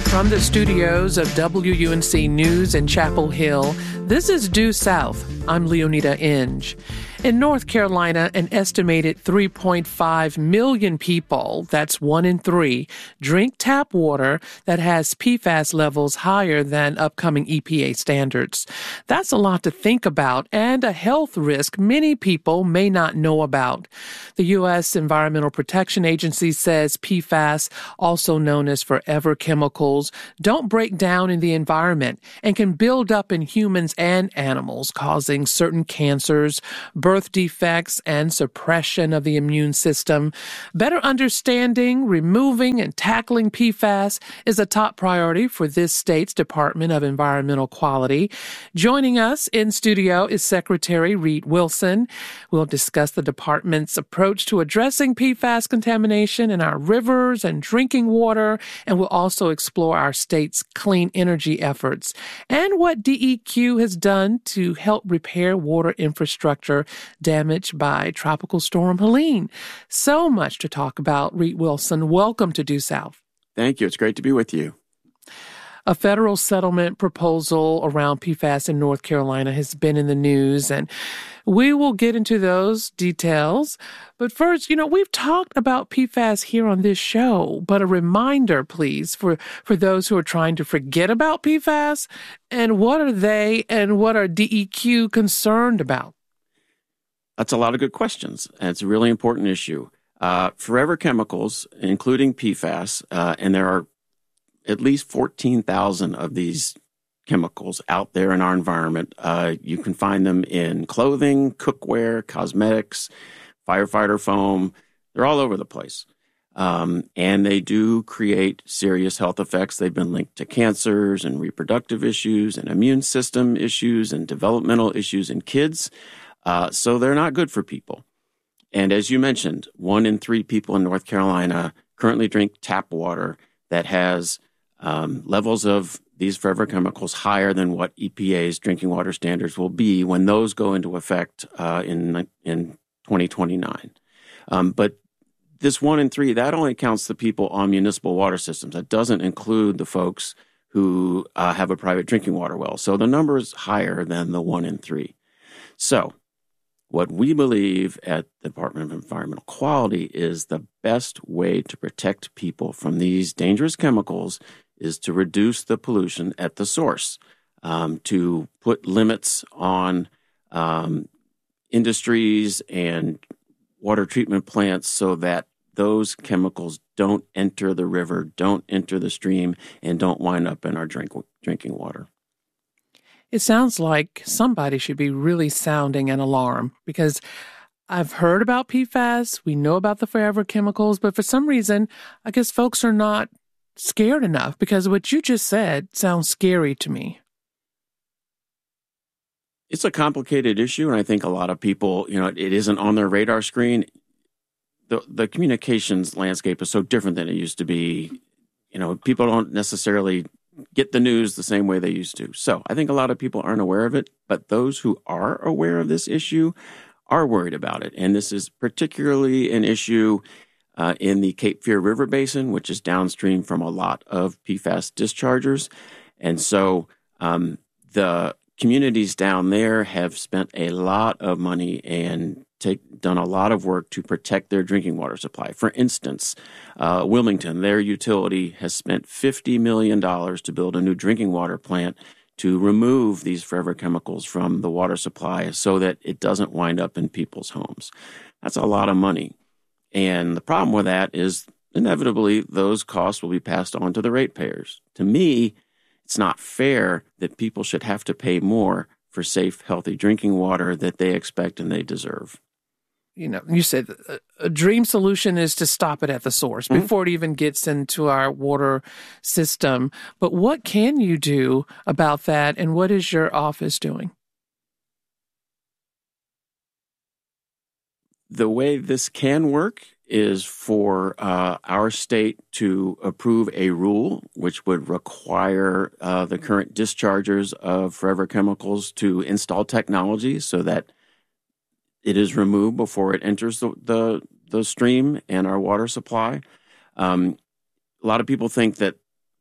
From the studios of WUNC News in Chapel Hill, this is Due South. I'm Leonida Inge. In North Carolina, an estimated 3.5 million people, that's 1 in 3, drink tap water that has PFAS levels higher than upcoming EPA standards. That's a lot to think about and a health risk many people may not know about. The U.S. Environmental Protection Agency says PFAS, also known as forever chemicals, don't break down in the environment and can build up in humans and animals, causing certain cancers, birth defects, and suppression of the immune system. Better understanding, removing, and tackling PFAS is a top priority for this state's Department of Environmental Quality. Joining us in studio is Secretary Reed Wilson. We'll discuss the department's approach to addressing PFAS contamination in our rivers and drinking water, and we'll also explore our state's clean energy efforts and what DEQ has done to help repair water infrastructure damaged by Tropical Storm Helene. So much to talk about. Reed Wilson, welcome to Due South. Thank you. It's great to be with you. A federal settlement proposal around PFAS in North Carolina has been in the news, and we will get into those details. But first, we've talked about PFAS here on this show, but a reminder, please, for those who are trying to forget about PFAS, and what are they and what are DEQ concerned about? That's a lot of good questions, and it's a really important issue. Forever chemicals, including PFAS, and there are at least 14,000 of these chemicals out there in our environment. You can find them in clothing, cookware, cosmetics, firefighter foam. They're all over the place. And they do create serious health effects. They've been linked to cancers and reproductive issues and immune system issues and developmental issues in kids. So they're not good for people. And as you mentioned, 1 in 3 people in North Carolina currently drink tap water that has levels of these forever chemicals higher than what EPA's drinking water standards will be when those go into effect in 2029. But this 1 in 3, that only counts the people on municipal water systems. That doesn't include the folks who have a private drinking water well. So the number is higher than the 1 in 3. So what we believe at the Department of Environmental Quality is the best way to protect people from these dangerous chemicals is to reduce the pollution at the source, to put limits on industries and water treatment plants so that those chemicals don't enter the river, don't enter the stream, and don't wind up in our drinking water. It sounds like somebody should be really sounding an alarm, because I've heard about PFAS, we know about the forever chemicals, but for some reason, I guess folks are not scared enough, because what you just said sounds scary to me. It's a complicated issue, and I think a lot of people, it isn't on their radar screen. The communications landscape is so different than it used to be. People don't necessarily get the news the same way they used to. So I think a lot of people aren't aware of it, but those who are aware of this issue are worried about it. And this is particularly an issue in the Cape Fear River Basin, which is downstream from a lot of PFAS dischargers. And so the communities down there have spent a lot of money and done a lot of work to protect their drinking water supply. For instance, Wilmington, their utility, has spent $50 million to build a new drinking water plant to remove these forever chemicals from the water supply so that it doesn't wind up in people's homes. That's a lot of money. And the problem with that is inevitably those costs will be passed on to the ratepayers. To me, it's not fair that people should have to pay more for safe, healthy drinking water that they expect and they deserve. You said a dream solution is to stop it at the source before it even gets into our water system. But what can you do about that, and what is your office doing? The way this can work is for our state to approve a rule which would require the current dischargers of forever chemicals to install technology so that it is removed before it enters the stream and our water supply. A lot of people think that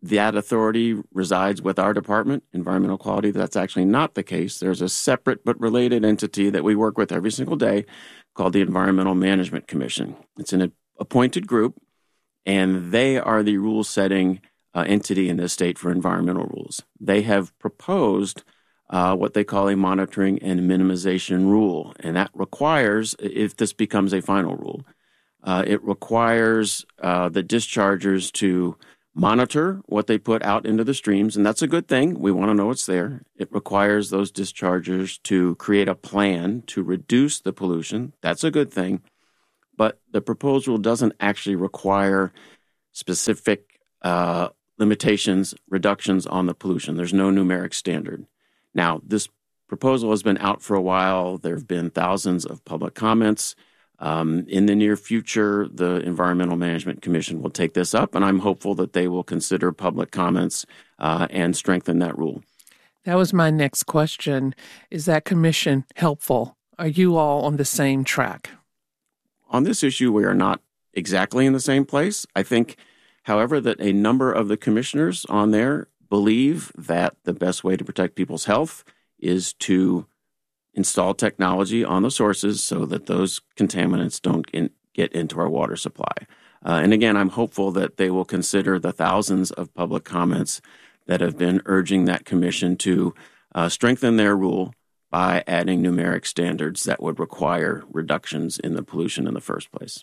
that authority resides with our department, environmental quality. That's actually not the case. There's a separate but related entity that we work with every single day called the Environmental Management Commission. It's an appointed group, and they are the rule-setting entity in this state for environmental rules. They have proposed what they call a monitoring and minimization rule, and that requires, if this becomes a final rule, it requires the dischargers to monitor what they put out into the streams, and that's a good thing. We want to know what's there. It requires those dischargers to create a plan to reduce the pollution. That's a good thing. But the proposed rule doesn't actually require specific limitations, reductions on the pollution. There's no numeric standard. Now, this proposal has been out for a while. There have been thousands of public comments. In the near future, the Environmental Management Commission will take this up, and I'm hopeful that they will consider public comments and strengthen that rule. That was my next question. Is that commission helpful? Are you all on the same track? On this issue, we are not exactly in the same place. I think, however, that a number of the commissioners on there believe that the best way to protect people's health is to install technology on the sources so that those contaminants don't get into our water supply. And again, I'm hopeful that they will consider the thousands of public comments that have been urging that commission to strengthen their rule by adding numeric standards that would require reductions in the pollution in the first place.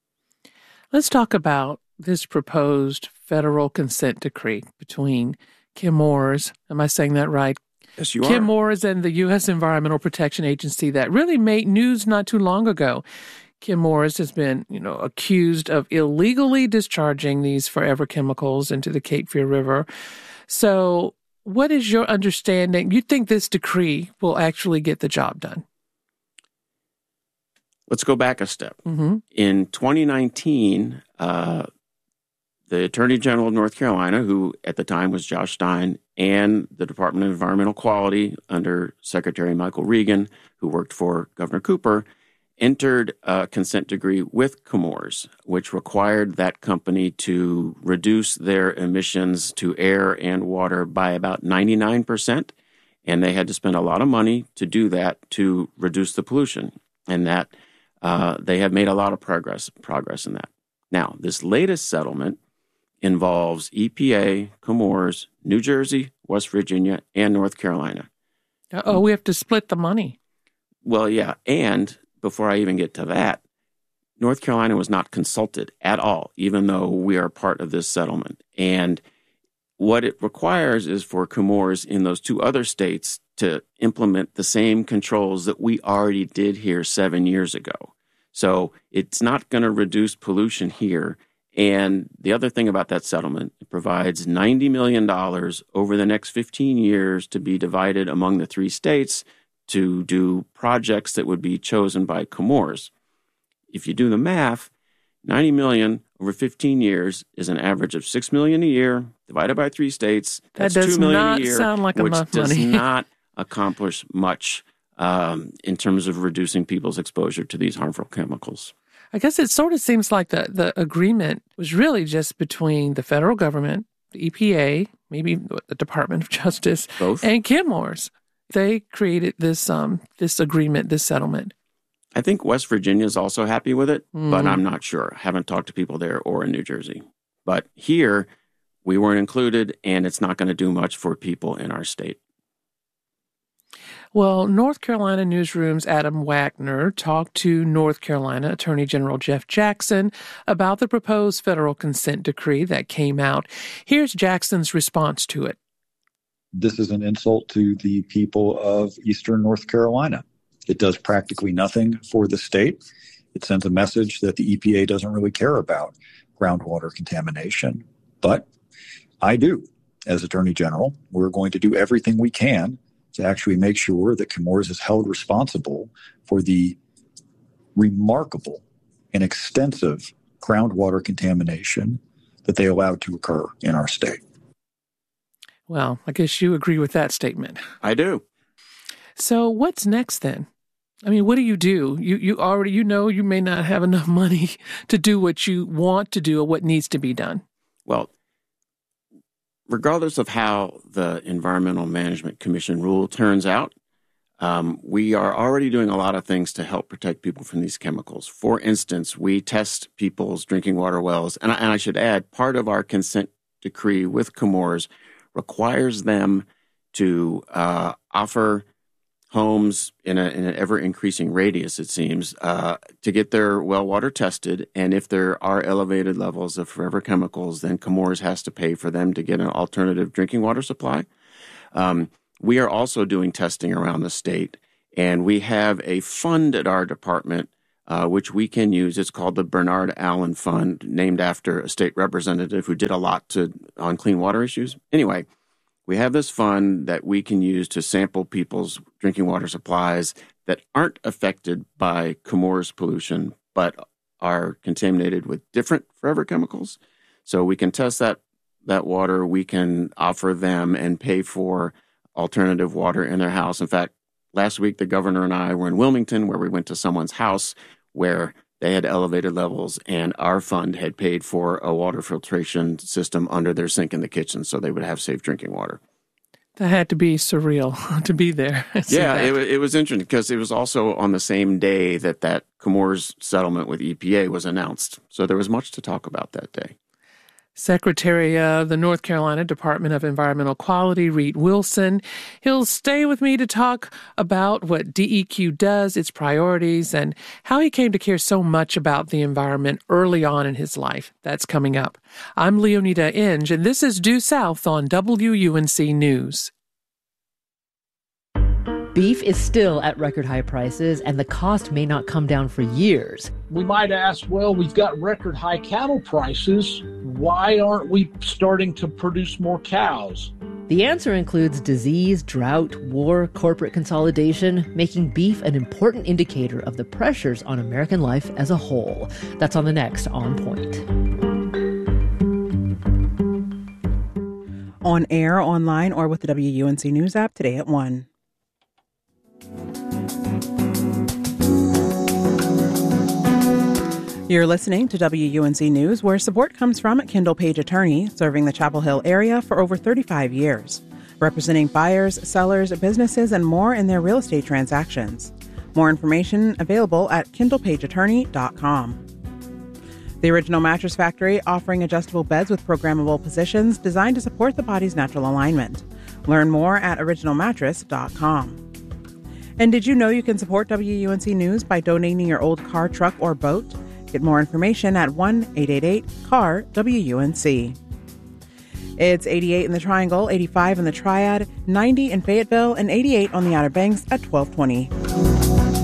Let's talk about this proposed federal consent decree between Chemours, am I saying that right? Yes, you are. Chemours and the U.S. Environmental Protection Agency that really made news not too long ago. Chemours has been, accused of illegally discharging these forever chemicals into the Cape Fear River. So what is your understanding? You think this decree will actually get the job done? Let's go back a step. Mm-hmm. In 2019, the Attorney General of North Carolina, who at the time was Josh Stein, and the Department of Environmental Quality under Secretary Michael Regan, who worked for Governor Cooper, entered a consent decree with Chemours, which required that company to reduce their emissions to air and water by about 99%. And they had to spend a lot of money to do that to reduce the pollution. And that they have made a lot of progress in that. Now, this latest settlement involves EPA, Chemours, New Jersey, West Virginia, and North Carolina. We have to split the money. Well, yeah. And before I even get to that, North Carolina was not consulted at all, even though we are part of this settlement. And what it requires is for Chemours in those two other states to implement the same controls that we already did here 7 years ago. So it's not going to reduce pollution here. And the other thing about that settlement, it provides $90 million over the next 15 years to be divided among the three states to do projects that would be chosen by Chemours. If you do the math, $90 million over 15 years is an average of $6 million a year divided by three states. That's $2 million a year, sound like which enough does money. not accomplish much in terms of reducing people's exposure to these harmful chemicals. I guess it sort of seems like the agreement was really just between the federal government, the EPA, maybe the Department of Justice, Both. And Chemours. They created this agreement, this settlement. I think West Virginia is also happy with it, but I'm not sure. Haven't talked to people there or in New Jersey. But here, we weren't included, and it's not going to do much for people in our state. Well, North Carolina Newsroom's Adam Wagner talked to North Carolina Attorney General Jeff Jackson about the proposed federal consent decree that came out. Here's Jackson's response to it. This is an insult to the people of Eastern North Carolina. It does practically nothing for the state. It sends a message that the EPA doesn't really care about groundwater contamination. But I do. As Attorney General, we're going to do everything we can to actually make sure that Chemours is held responsible for the remarkable and extensive groundwater contamination that they allowed to occur in our state. Well, I guess you agree with that statement. I do. So what's next then? I mean, what do? You already, you may not have enough money to do what you want to do or what needs to be done. Well, regardless of how the Environmental Management Commission rule turns out, we are already doing a lot of things to help protect people from these chemicals. For instance, we test people's drinking water wells. And I should add, part of our consent decree with Chemours requires them to offer homes in an ever-increasing radius, it seems, to get their well water tested. And if there are elevated levels of forever chemicals, then Chemours has to pay for them to get an alternative drinking water supply. We are also doing testing around the state, and we have a fund at our department which we can use. It's called the Bernard Allen Fund, named after a state representative who did a lot on clean water issues. Anyway, we have this fund that we can use to sample people's drinking water supplies that aren't affected by Chemours pollution, but are contaminated with different forever chemicals. So we can test that water. We can offer them and pay for alternative water in their house. In fact, last week, the governor and I were in Wilmington, where we went to someone's house where they had elevated levels, and our fund had paid for a water filtration system under their sink in the kitchen so they would have safe drinking water. That had to be surreal to be there. Yeah, it was interesting because it was also on the same day that Chemours settlement with EPA was announced. So there was much to talk about that day. Secretary of the North Carolina Department of Environmental Quality, Reed Wilson. He'll stay with me to talk about what DEQ does, its priorities, and how he came to care so much about the environment early on in his life. That's coming up. I'm Leonida Inge, and this is Due South on WUNC News. Beef is still at record high prices, and the cost may not come down for years. We might ask, well, we've got record high cattle prices. Why aren't we starting to produce more cows? The answer includes disease, drought, war, corporate consolidation, making beef an important indicator of the pressures on American life as a whole. That's on the next On Point. On air, online, or with the WUNC News app today at 1. You're listening to WUNC News, where support comes from Kendall Page Attorney, serving the Chapel Hill area for over 35 years, representing buyers, sellers, businesses, and more in their real estate transactions. More information available at kendallpageattorney.com. The Original Mattress Factory, offering adjustable beds with programmable positions designed to support the body's natural alignment. Learn more at originalmattress.com. And did you know you can support WUNC News by donating your old car, truck, or boat? Get more information at 1-888-CAR-WUNC. It's 88 in the Triangle, 85 in the Triad, 90 in Fayetteville, and 88 on the Outer Banks at 1220.